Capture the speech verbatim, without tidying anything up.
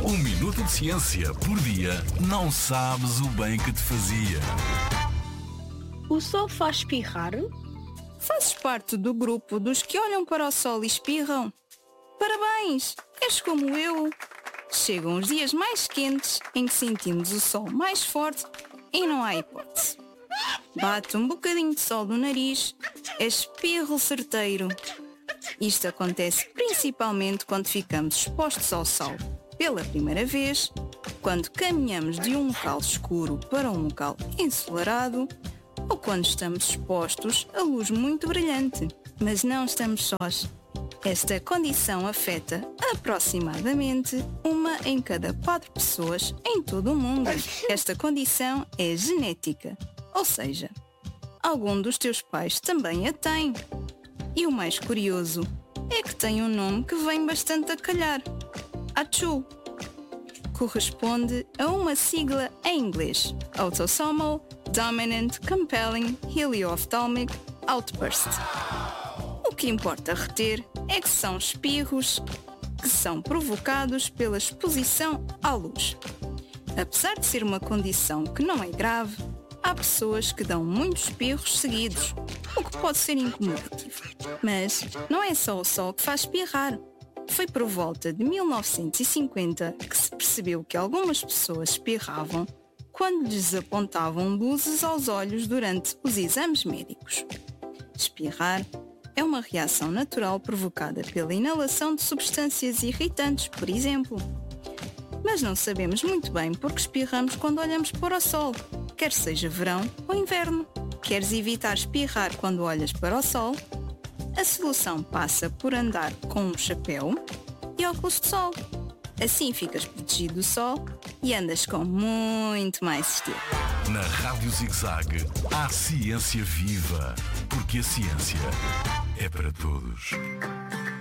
Um minuto de ciência por dia não sabes o bem que te fazia. O sol faz espirrar? Fazes parte do grupo dos que olham para o sol e espirram? Parabéns! És como eu. Chegam os dias mais quentes em que sentimos o sol mais forte e não há hipótese. Bate um bocadinho de sol no nariz, é espirro certeiro. Isto acontece principalmente quando ficamos expostos ao sol pela primeira vez, quando caminhamos de um local escuro para um local ensolarado ou quando estamos expostos a luz muito brilhante. Mas não estamos sós. Esta condição afeta aproximadamente uma em cada quatro pessoas em todo o mundo. Esta condição é genética, ou seja, algum dos teus pais também a tem. E o mais curioso é que tem um nome que vem bastante a calhar. Achoo. Corresponde a uma sigla em inglês: Autosomal Dominant Compelling Helio-Ophthalmic Outburst. O que importa reter é que são espirros que são provocados pela exposição à luz. Apesar de ser uma condição que não é grave, há pessoas que dão muitos espirros seguidos, o que pode ser incomodativo. Mas não é só o sol que faz espirrar. Foi por volta de mil novecentos e cinquenta que se percebeu que algumas pessoas espirravam quando lhes apontavam luzes aos olhos durante os exames médicos. Espirrar é uma reação natural provocada pela inalação de substâncias irritantes, por exemplo. Mas não sabemos muito bem porque espirramos quando olhamos para o sol, quer seja verão ou inverno. Queres evitar espirrar quando olhas para o sol? A solução passa por andar com um chapéu e óculos de sol. Assim ficas protegido do sol e andas com muito mais estilo. Na Rádio Zig-Zag há ciência viva, porque a ciência é para todos.